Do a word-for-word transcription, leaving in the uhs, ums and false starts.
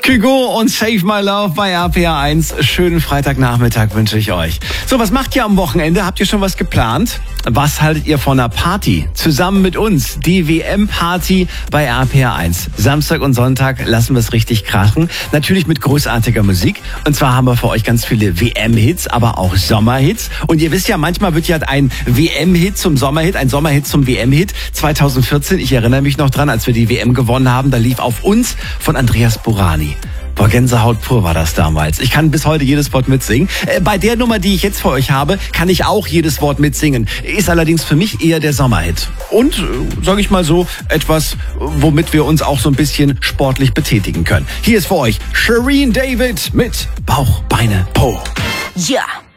Kygo und Save My Love bei R P R eins. Schönen Freitagnachmittag wünsche ich euch. So, was macht ihr am Wochenende? Habt ihr schon was geplant? Was haltet ihr von einer Party? Zusammen mit uns, die W M-Party bei R P R eins. Samstag und Sonntag lassen wir es richtig krachen. Natürlich mit großartiger Musik. Und zwar haben wir für euch ganz viele W M-Hits, aber auch Sommerhits. Und ihr wisst ja, manchmal wird ja ein W M-Hit zum Sommerhit, ein Sommerhit zum W M-Hit. zweitausendvierzehn, ich erinnere mich noch dran, als wir die W M gewonnen haben, da lief auf uns von Andreas Burani. Boah, Gänsehaut pur war das damals. Ich kann bis heute jedes Wort mitsingen. Äh, bei der Nummer, die ich jetzt für euch habe, kann ich auch jedes Wort mitsingen. Ist allerdings für mich eher der Sommerhit. Und, äh, sage ich mal so, etwas, womit wir uns auch so ein bisschen sportlich betätigen können. Hier ist für euch Shireen David mit Bauch, Beine, Po. Ja.